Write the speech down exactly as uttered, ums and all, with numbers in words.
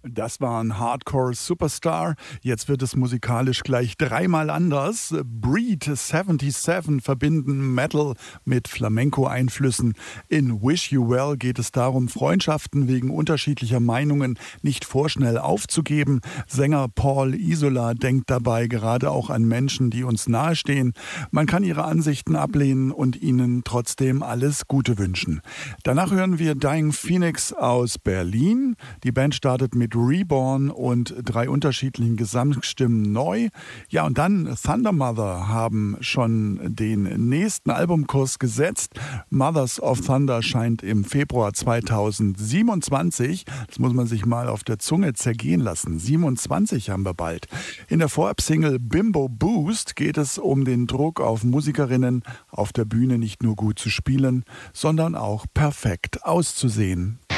Das war ein Hardcore Superstar. Jetzt wird es musikalisch gleich dreimal anders. Breed siebenundsiebzig verbinden Metal mit Flamenco-Einflüssen. In Wish You Well geht es darum, Freundschaften wegen unterschiedlicher Meinungen nicht vorschnell aufzugeben. Sänger Paul Isola denkt dabei gerade auch an Menschen, die uns nahestehen. Man kann ihre Ansichten ablehnen und ihnen trotzdem alles Gute wünschen. Danach hören wir Dying Phoenix aus Berlin. Die Band startet mit Reborn und drei unterschiedlichen Gesangsstimmen neu. Ja, und dann Thunder Mother haben schon den nächsten Albumkurs gesetzt. Mothers of Thunder scheint im Februar zweitausendsiebenundzwanzig. Das muss man sich mal auf der Zunge zergehen lassen. siebenundzwanzig haben wir bald. In der Vorab-Single Bimbo Boost geht es um den Druck auf Musikerinnen, auf der Bühne nicht nur gut zu spielen, sondern auch perfekt auszusehen.